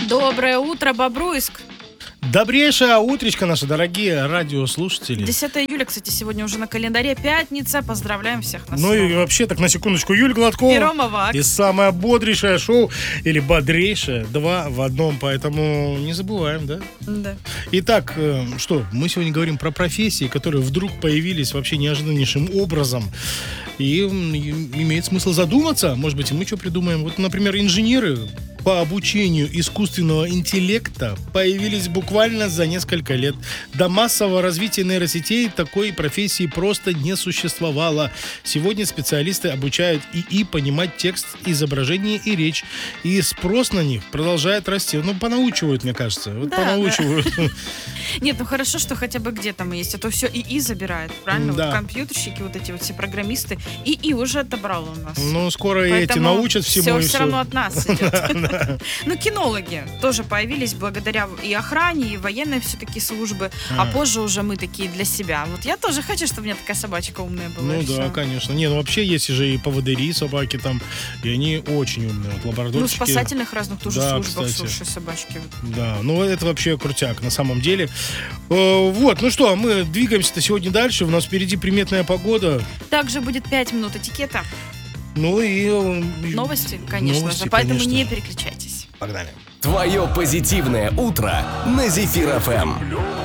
Доброе утро, Бобруйск. Добрейшее утречко, наши дорогие радиослушатели. 10 июля, кстати, сегодня уже на календаре пятница. Поздравляем всех нас. Ну и вообще, так на секундочку, Юль Гладкова. И Рома Вакс. И самое бодрейшее шоу, или бодрейшее, два в одном, поэтому не забываем, да? Да. Итак, что, мы сегодня говорим про профессии, которые вдруг появились вообще неожиданнейшим образом. И имеет смысл задуматься, может быть, и мы что придумаем. Вот, например, инженеры по обучению искусственного интеллекта появились буквально за несколько лет. До массового развития нейросетей такой профессии просто не существовало. Сегодня специалисты обучают ИИ понимать текст, изображение и речь. И спрос на них продолжает расти. Ну, понаучивают, мне кажется. Вот Да, понаучивают. Нет, ну хорошо, что хотя бы где там есть. А то все ИИ забирает, правильно? Да. Вот компьютерщики, вот эти вот все программисты. ИИ уже отобрал у нас. Ну, скоро и эти Поэтому научат всему. все равно от нас идет. Ну, кинологи тоже появились благодаря и охране, и военной все-таки службы. А позже уже мы такие для себя. Вот я тоже хочу, чтобы у меня такая собачка умная была. Ну и да, всё. конечно. Не, ну вообще есть же и поводыри, собаки там, и они очень умные. Вот Ну, в лабрадорчики. спасательных разных тоже Да, службах, кстати. слушай, собачки. Да, ну это вообще крутяк на самом деле. Вот, ну что, мы двигаемся-то сегодня дальше. У нас впереди приметная погода. Также будет 5 минут этикета. Ну и... Новости, конечно Новости, же, поэтому конечно. не переключайтесь. Погнали. Твое позитивное утро на Зефир ФМ.